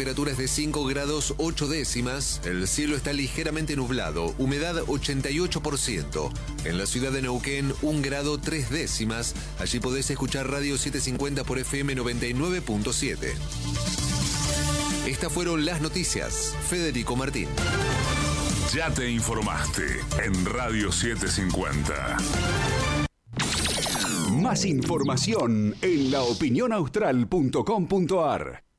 temperatura es de 5 grados 8 décimas. El cielo está ligeramente nublado. Humedad 88%. En la ciudad de Neuquén, 1 grado 3 décimas. Allí podés escuchar Radio 750 por FM 99.7. Estas fueron las noticias. Federico Martín. Ya te informaste en Radio 750. Más información en laopinionaustral.com.ar.